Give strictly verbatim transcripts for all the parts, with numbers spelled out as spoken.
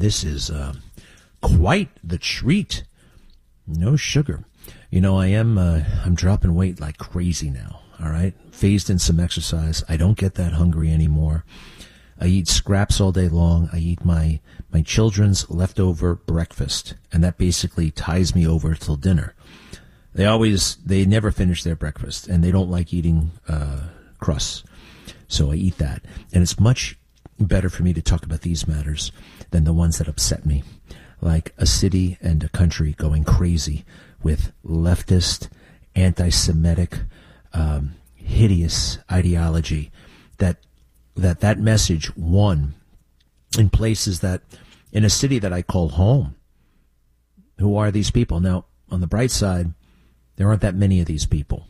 this is uh, quite the treat. No sugar. You know, I am, uh, I'm dropping weight like crazy now, all right? Phased in some exercise. I don't get that hungry anymore. I eat scraps all day long. I eat my, my children's leftover breakfast, and that basically ties me over till dinner. They always, they never finish their breakfast, and they don't like eating uh, crusts. So I eat that. And it's much better for me to talk about these matters than the ones that upset me, like a city and a country going crazy with leftist, anti-Semitic, um, hideous ideology that that that message won in places that, in a city that I call home. Who are these people? Now, on the bright side, there aren't that many of these people.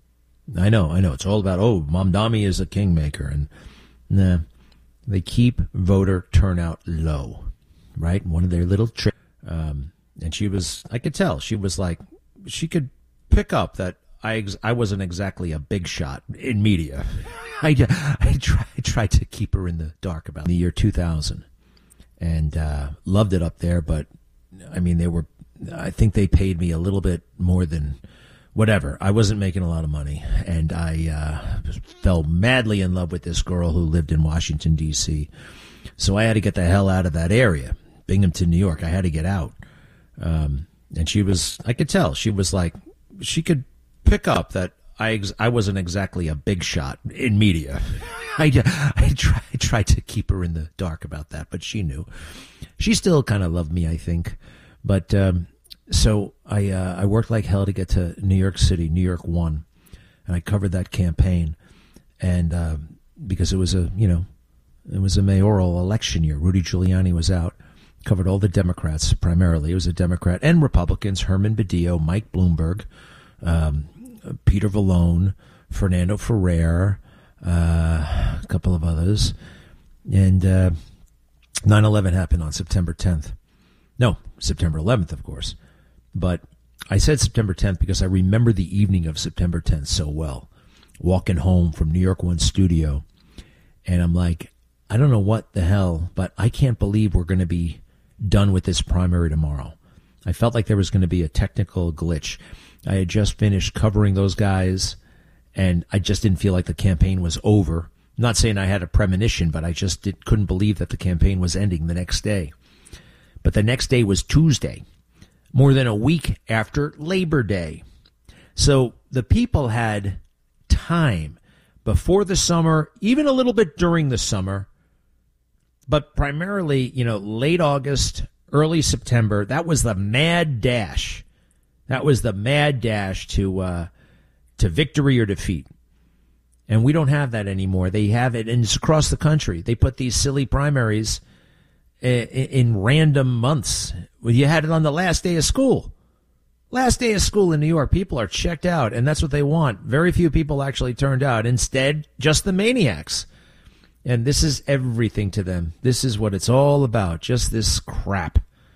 I know, I know. It's all about, oh, Mamdani is a kingmaker. And nah, they keep voter turnout low, right? One of their little tricks. Um, and she was, I could tell, she was like, she could pick up that I ex- I wasn't exactly a big shot in media. I, I, try, I tried to keep her in the dark about the year two thousand. And uh, loved it up there, but, I mean, they were, I think they paid me a little bit more than whatever. I wasn't making a lot of money, and I uh, fell madly in love with this girl who lived in Washington, D C So I had to get the hell out of that area, Binghamton, New York. I had to get out. Um, and she was, I could tell, she was like, she could pick up that I ex- I wasn't exactly a big shot in media. I, I, try, I tried to keep her in the dark about that, but she knew. She still kind of loved me, I think. But um, so I uh, I worked like hell to get to New York City, New York One, and I covered that campaign. And uh, because it was a, you know, it was a mayoral election year. Rudy Giuliani was out. Covered all the Democrats primarily. It was a Democrat and Republicans, Herman Badillo, Mike Bloomberg, um, Peter Vallone, Fernando Ferrer, uh, a couple of others. And uh, nine eleven happened on September tenth. No, September eleventh, of course. But I said September tenth because I remember the evening of September tenth so well. Walking home from New York One studio. And I'm like, I don't know what the hell, but I can't believe we're going to be done with this primary tomorrow. I felt like there was going to be a technical glitch. I had just finished covering those guys, and I just didn't feel like the campaign was over. I'm not saying I had a premonition, but I just did, couldn't believe that the campaign was ending the next day. But the next day was Tuesday, more than a week after Labor Day. So the people had time before the summer, even a little bit during the summer, but primarily, you know, late August, early September. That was the mad dash. That was the mad dash to uh, to victory or defeat. And we don't have that anymore. They have it, and it's across the country. They put these silly primaries in, in random months. Well, you had it on the last day of school. Last day of school in New York, people are checked out, and that's what they want. Very few people actually turned out. Instead, just the maniacs. And this is everything to them. This is what it's all about, just this crap.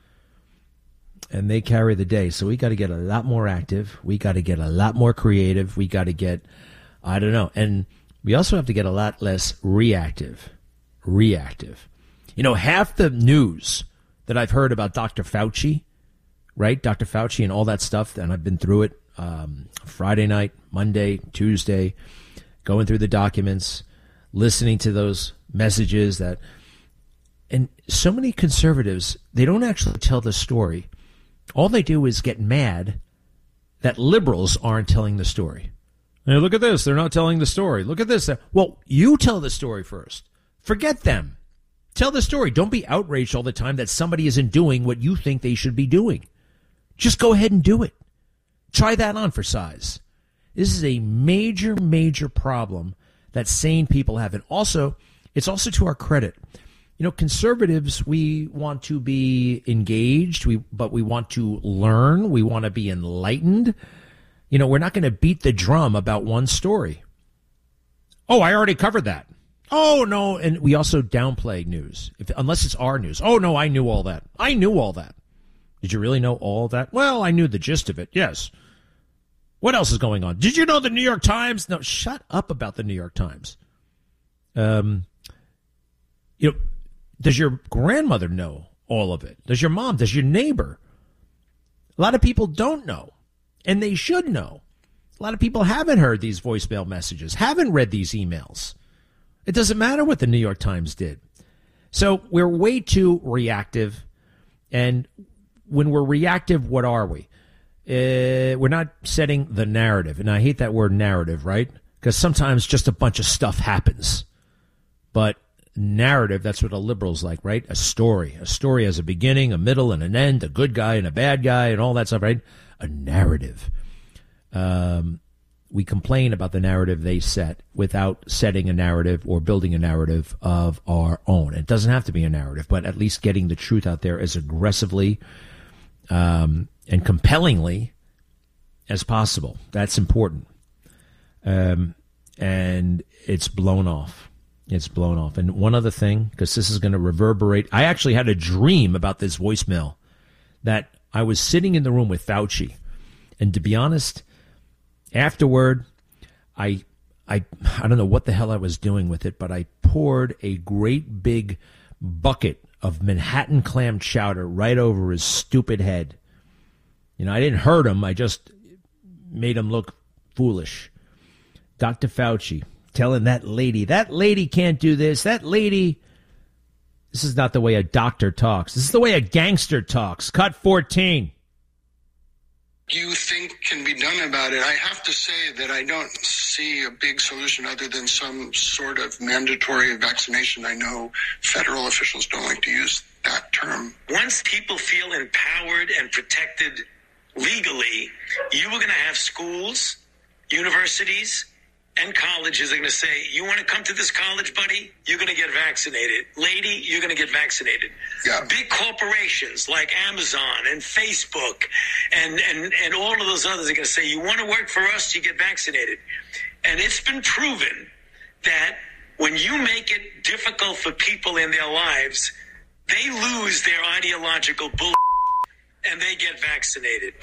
And they carry the day. So we got to get a lot more active. We got to get a lot more creative. We got to get, I don't know. And we also have to get a lot less reactive. Reactive. You know, half the news that I've heard about Doctor Fauci, right? Doctor Fauci and all that stuff, and I've been through it um, Friday night, Monday, Tuesday, going through the documents, listening to those messages that, and so many conservatives, they don't actually tell the story. All they do is get mad that liberals aren't telling the story. Hey, look at this. They're not telling the story. Look at this. Well, you tell the story first. Forget them. Tell the story. Don't be outraged all the time that somebody isn't doing what you think they should be doing. Just go ahead and do it. Try that on for size. This is a major, major problem that sane people have. And also, it's also to our credit. You know, conservatives, we want to be engaged, we but we want to learn. We want to be enlightened. You know, we're not going to beat the drum about one story. Oh, I already covered that. Oh, no. And we also downplay news, if, unless it's our news. Oh, no, I knew all that. I knew all that. Did you really know all that? Well, I knew the gist of it, yes. What else is going on? Did you know the New York Times? No, shut up about the New York Times. Um, you know, does your grandmother know all of it? Does your mom? Does your neighbor? A lot of people don't know, and they should know. A lot of people haven't heard these voicemail messages, haven't read these emails. It doesn't matter what the New York Times did. So we're way too reactive, and when we're reactive, what are we? Uh, we're not setting the narrative, and I hate that word narrative, right? Because sometimes just a bunch of stuff happens. But narrative, that's what a liberal's like, right? A story. A story has a beginning, a middle, and an end, a good guy and a bad guy, and all that stuff, right? A narrative. Um, we complain about the narrative they set without setting a narrative or building a narrative of our own. It doesn't have to be a narrative, but at least getting the truth out there as aggressively um, and compellingly as possible. That's important. Um, and it's blown off. It's blown off. And one other thing, because this is going to reverberate. I actually had a dream about this voicemail that I was sitting in the room with Fauci. And to be honest, afterward, I, I, I don't know what the hell I was doing with it, but I poured a great big bucket of Manhattan clam chowder right over his stupid head. You know, I didn't hurt him. I just made him look foolish. Doctor Fauci telling that lady, that lady can't do this. That lady, this is not the way a doctor talks. This is the way a gangster talks. Cut fourteen. You think can be done about it? I have to say that I don't see a big solution other than some sort of mandatory vaccination. I know federal officials don't like to use that term. Once people feel empowered and protected legally, you are going to have schools, universities, and colleges are going to say, you want to come to this college, buddy? You're going to get vaccinated. Lady, you're going to get vaccinated. Yeah. Big corporations like Amazon and Facebook and, and, and all of those others are going to say, you want to work for us, you get vaccinated. And it's been proven that when you make it difficult for people in their lives, they lose their ideological bull and they get vaccinated.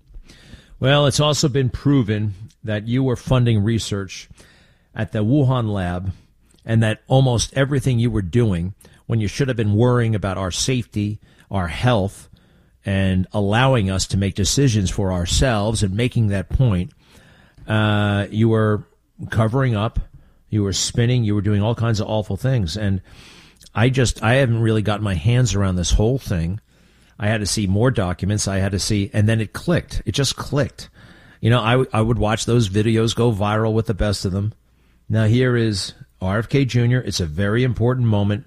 Well, it's also been proven that you were funding research at the Wuhan lab and that almost everything you were doing when you should have been worrying about our safety, our health, and allowing us to make decisions for ourselves and making that point, uh, you were covering up, you were spinning, you were doing all kinds of awful things. And I just, I haven't really got my hands around this whole thing. I had to see more documents. I had to see, and then it clicked. It just clicked. You know, I, w- I would watch those videos go viral with the best of them. Now, here is R F K Junior It's a very important moment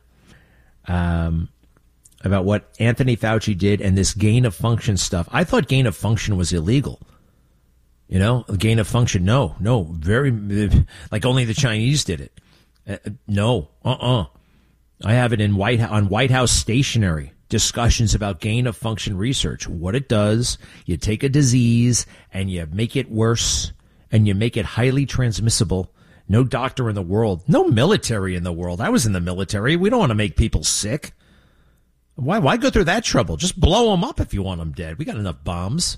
um, about what Anthony Fauci did and this gain of function stuff. I thought gain of function was illegal. You know, gain of function, no, no, very, like only the Chinese did it. Uh, no, uh-uh. I have it in White on White House stationery. Discussions about gain of function research, what it does. You take a disease and you make it worse and you make it highly transmissible. No doctor in the world, no military in the world. I was in the military. We don't want to make people sick. Why, why go through that trouble? Just blow them up if you want them dead. We got enough bombs.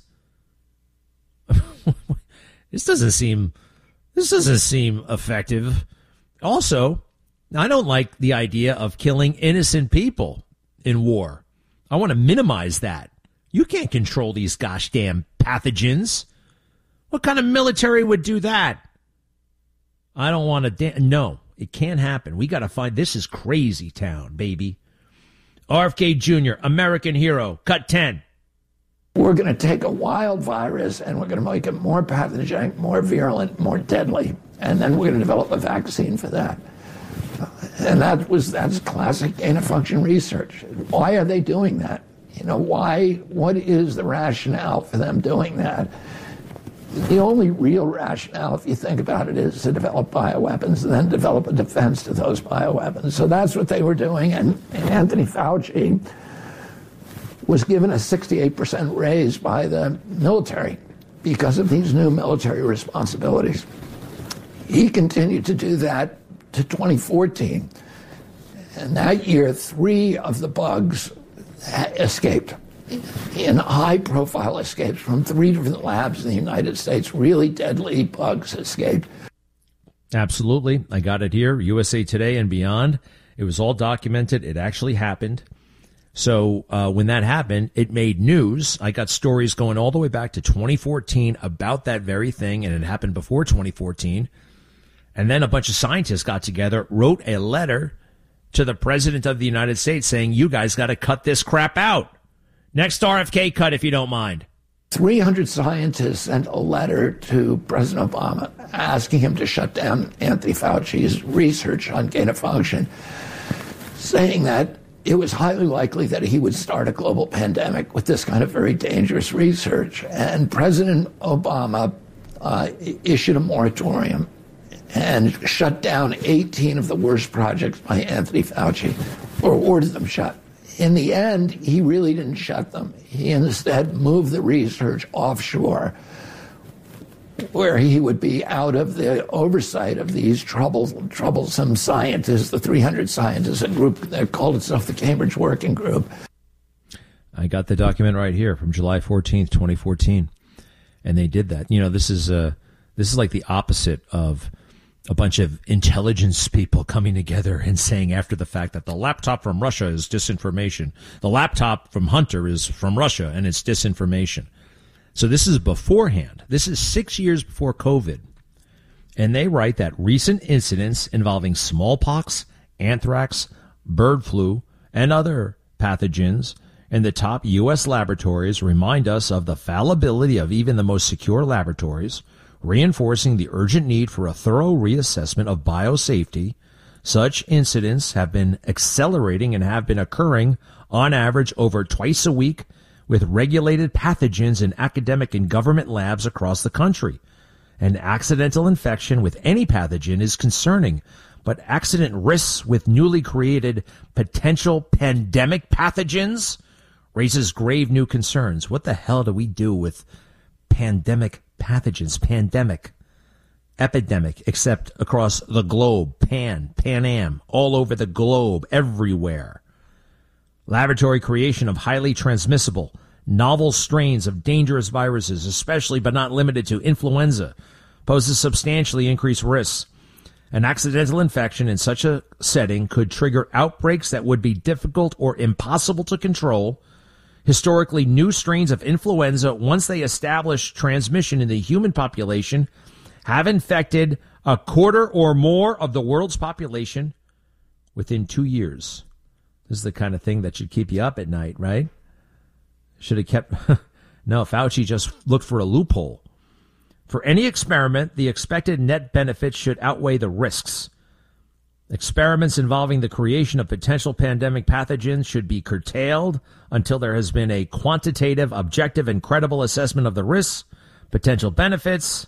This doesn't seem, this doesn't seem effective. Also, I don't like the idea of killing innocent people in war. I want to minimize that. You can't control these gosh damn pathogens. What kind of military would do that? I don't want to. Da- no, it can't happen. We got to find. This is crazy town, baby. R F K Junior, American hero. Cut ten. We're going to take a wild virus and we're going to make it more pathogenic, more virulent, more deadly, and then we're going to develop a vaccine for that. And that was that's classic gain-of-function research. Why are they doing that? You know, why? What is the rationale for them doing that? The only real rationale, if you think about it, is to develop bioweapons and then develop a defense to those bioweapons. So that's what they were doing. And, and Anthony Fauci was given a sixty-eight percent raise by the military because of these new military responsibilities. He continued to do that to twenty fourteen. And that year, three of the bugs escaped in high-profile escapes from three different labs in the United States. Really deadly bugs escaped. Absolutely. I got it here, U S A Today and beyond. It was all documented. It actually happened. So uh, when that happened, it made news. I got stories going all the way back to twenty fourteen about that very thing, and it happened before twenty fourteen. And then a bunch of scientists got together, wrote a letter to the president of the United States saying, you guys got to cut this crap out. Next R F K cut, if you don't mind. three hundred scientists sent a letter to President Obama asking him to shut down Anthony Fauci's research on gain of function, saying that it was highly likely that he would start a global pandemic with this kind of very dangerous research. And President Obama uh, issued a moratorium and shut down eighteen of the worst projects by Anthony Fauci, or ordered them shut. In the end, he really didn't shut them. He instead moved the research offshore, where he would be out of the oversight of these trouble, troublesome scientists, the three hundred scientists, a group that called itself the Cambridge Working Group. I got the document right here from July fourteenth, twenty fourteen. And they did that. You know, this is uh, this is like the opposite of a bunch of intelligence people coming together and saying after the fact that the laptop from Russia is disinformation. The laptop from Hunter is from Russia and it's disinformation. So this is beforehand. This is six years before COVID. And they write that recent incidents involving smallpox, anthrax, bird flu, and other pathogens in the top U S laboratories remind us of the fallibility of even the most secure laboratories, reinforcing the urgent need for a thorough reassessment of biosafety. Such incidents have been accelerating and have been occurring on average over twice a week with regulated pathogens in academic and government labs across the country. An accidental infection with any pathogen is concerning, but accident risks with newly created potential pandemic pathogens raises grave new concerns. What the hell do we do with pandemic pathogens? Pandemic, epidemic, except across the globe, pan, Pan Am, all over the globe, everywhere. Laboratory creation of highly transmissible, novel strains of dangerous viruses, especially but not limited to influenza, poses substantially increased risks. An accidental infection in such a setting could trigger outbreaks that would be difficult or impossible to control. Historically, new strains of influenza, once they establish transmission in the human population, have infected a quarter or more of the world's population within two years. This is the kind of thing that should keep you up at night, right? Should have kept... No, Fauci just looked for a loophole. For any experiment, the expected net benefits should outweigh the risks. Experiments involving the creation of potential pandemic pathogens should be curtailed until there has been a quantitative, objective, and credible assessment of the risks, potential benefits,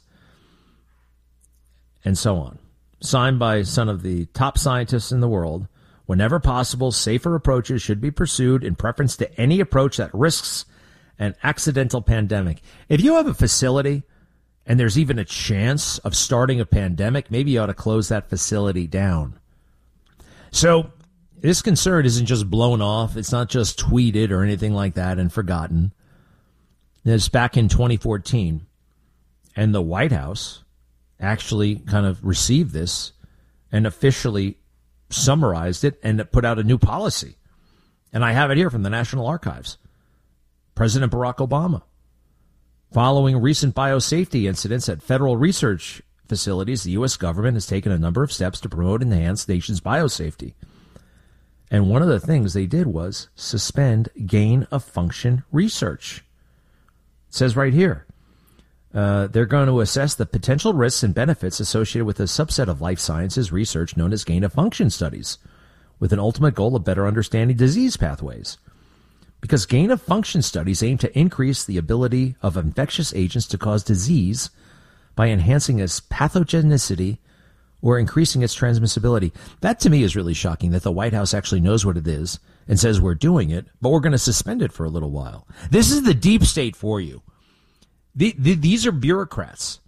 and so on. Signed by some of the top scientists in the world. Whenever possible, safer approaches should be pursued in preference to any approach that risks an accidental pandemic. If you have a facility and there's even a chance of starting a pandemic, maybe you ought to close that facility down. So this concern isn't just blown off. It's not just tweeted or anything like that and forgotten. It's back in twenty fourteen, and the White House actually kind of received this and officially summarized it and put out a new policy. And I have it here from the National Archives. President Barack Obama, following recent biosafety incidents at federal research facilities, the U S government has taken a number of steps to promote and enhance the nation's biosafety. And one of the things they did was suspend gain-of-function research. It says right here, uh, they're going to assess the potential risks and benefits associated with a subset of life sciences research known as gain-of-function studies, with an ultimate goal of better understanding disease pathways. Because gain-of-function studies aim to increase the ability of infectious agents to cause disease by enhancing its pathogenicity or increasing its transmissibility. That, to me, is really shocking that the White House actually knows what it is and says we're doing it, but we're going to suspend it for a little while. This is the deep state for you. The, the, these are bureaucrats.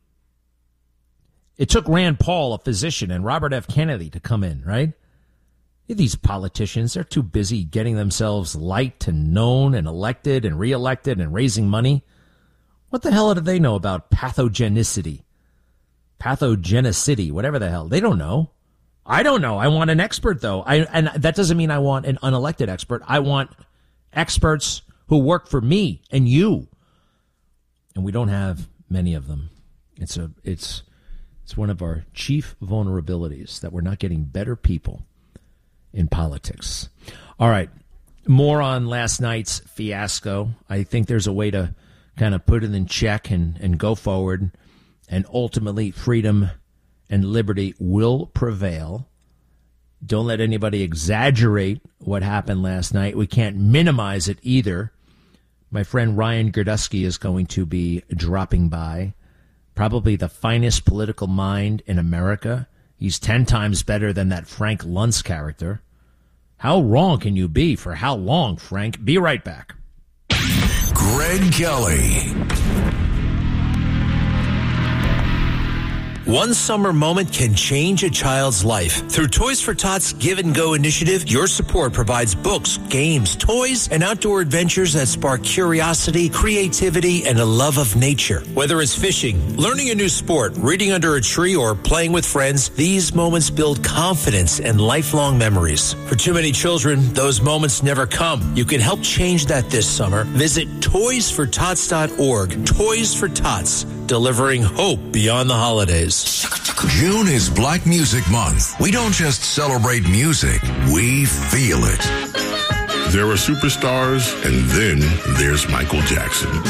It took Rand Paul, a physician, and Robert F. Kennedy to come in, right? These politicians, they're too busy getting themselves liked and known and elected and reelected and raising money. What the hell do they know about pathogenicity? Pathogenicity, whatever the hell. They don't know. I don't know. I want an expert, though. I, and that doesn't mean I want an unelected expert. I want experts who work for me and you. And we don't have many of them. It's a it's it's one of our chief vulnerabilities that we're not getting better people in politics. All right. More on last night's fiasco. I think there's a way to kind of put it in check and, and go forward. And ultimately, freedom and liberty will prevail. Don't let anybody exaggerate what happened last night. We can't minimize it either. My friend Ryan Girdusky is going to be dropping by. Probably the finest political mind in America. He's ten times better than that Frank Luntz character. How wrong can you be? For how long, Frank? Be right back. Greg Kelly. One summer moment can change a child's life. Through Toys for Tots Give and Go initiative, your support provides books, games, toys, and outdoor adventures that spark curiosity, creativity, and a love of nature. Whether it's fishing, learning a new sport, reading under a tree, or playing with friends, these moments build confidence and lifelong memories. For too many children, those moments never come. You can help change that this summer. Visit toys for tots dot org. Toys for Tots, delivering hope beyond the holidays. June is Black Music Month. We don't just celebrate music, we feel it. There are superstars, and then there's Michael Jackson.